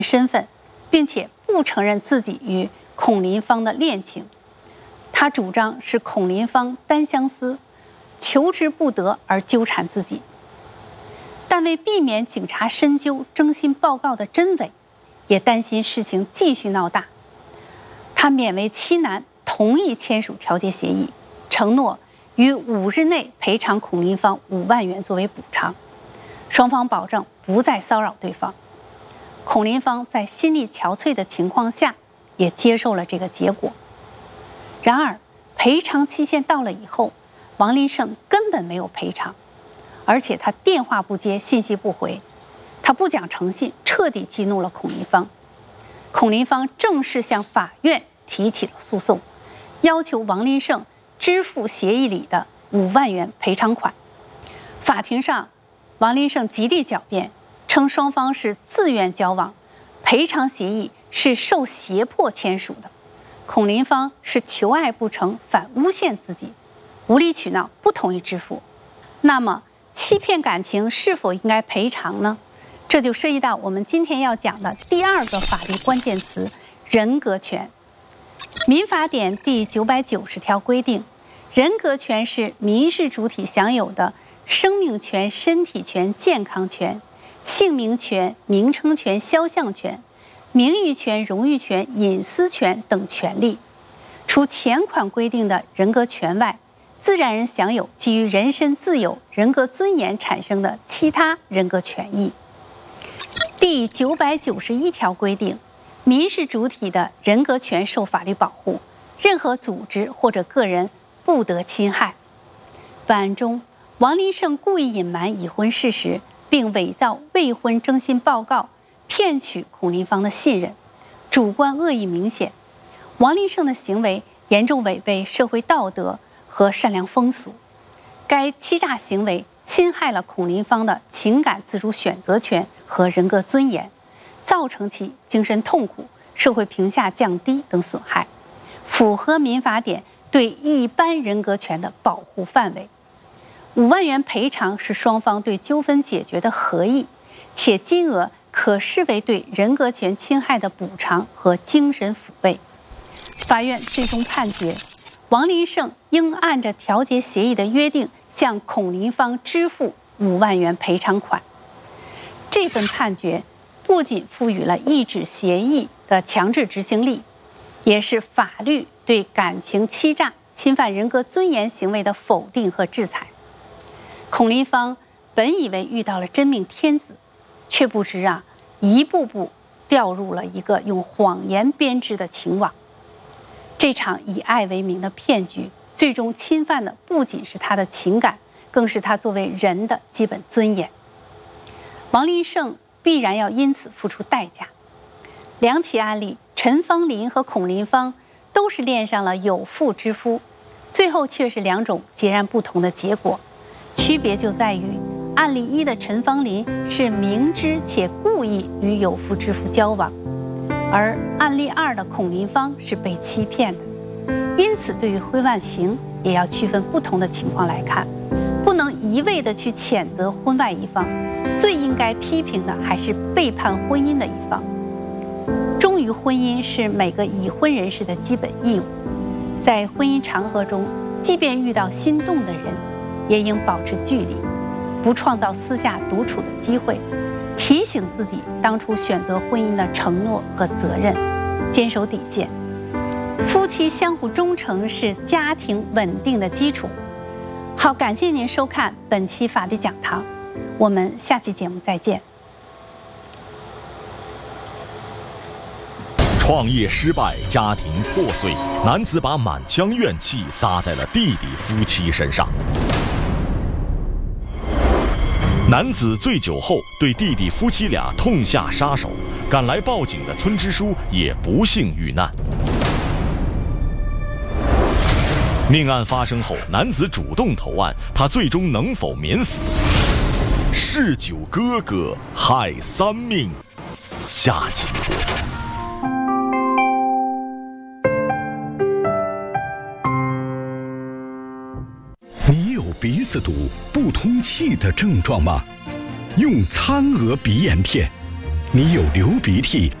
身份，并且不承认自己与孔林芳的恋情。他主张是孔林芳单相思，求之不得而纠缠自己。但为避免警察深究征信报告的真伪，也担心事情继续闹大，他勉为其难同意签署调解协议，承诺于5日内赔偿孔林芳5万元作为补偿，双方保证不再骚扰对方。孔林芳在心力憔悴的情况下，也接受了这个结果。然而，赔偿期限到了以后，王林胜根本没有赔偿，而且他电话不接，信息不回，他不讲诚信，彻底激怒了孔林芳。孔林芳正式向法院提起了诉讼，要求王林胜支付协议里的5万元赔偿款。法庭上，王林胜极力狡辩，称双方是自愿交往，赔偿协议是受胁迫签署的。孔林芳是求爱不成，反诬陷自己，无理取闹，不同意支付。那么，欺骗感情是否应该赔偿呢？这就涉及到我们今天要讲的第2个法律关键词——人格权。民法典第990条规定，人格权是民事主体享有的生命权、身体权、健康权、姓名权、名称权、肖像权、名誉权、荣誉权、隐私权等权利。除前款规定的人格权外，自然人享有基于人身自由、人格尊严产生的其他人格权益。第991条规定，民事主体的人格权受法律保护，任何组织或者个人不得侵害。本案中，王林胜故意隐瞒已婚事实，并伪造未婚征信报告，骗取孔林芳的信任，主观恶意明显。王林胜的行为严重违背社会道德和善良风俗，该欺诈行为侵害了孔林芳的情感自主选择权和人格尊严，造成其精神痛苦、社会评价降低等损害，符合民法典对一般人格权的保护范围。5万元赔偿是双方对纠纷解决的合意，且金额可视为对人格权侵害的补偿和精神抚慰。法院最终判决，王林胜应按照调解协议的约定向孔林芳支付5万元赔偿款。这份判决不仅赋予了一纸协议的强制执行力，也是法律对感情欺诈、侵犯人格尊严行为的否定和制裁。孔林芳本以为遇到了真命天子，却不知一步步掉入了一个用谎言编织的情网。这场以爱为名的骗局，最终侵犯的不仅是他的情感，更是他作为人的基本尊严。王林胜必然要因此付出代价。2起案例，陈芳林和孔林芳都是恋上了有妇之夫，最后却是2种截然不同的结果。区别就在于，案例1的陈芳林是明知且故意与有妇之夫交往，而案例2的孔林芳是被欺骗的。因此，对于婚外情也要区分不同的情况来看，不能一味的去谴责婚外一方，最应该批评的还是背叛婚姻的一方。忠于婚姻是每个已婚人士的基本义务，在婚姻长河中，即便遇到心动的人，也应保持距离，不创造私下独处的机会，提醒自己当初选择婚姻的承诺和责任，坚守底线。夫妻相互忠诚是家庭稳定的基础。好，感谢您收看本期法律讲堂，我们下期节目再见。 创业失败，家庭破碎，男子把满腔怨气撒在了弟弟夫妻身上。男子醉酒后对弟弟夫妻俩痛下杀手，赶来报警的村支书也不幸遇难。命案发生后，男子主动投案，他最终能否免死？嗜酒哥哥害3命，下期播出。 你有鼻子堵、不通气的症状吗？用餐鹅鼻炎片， 你有流鼻涕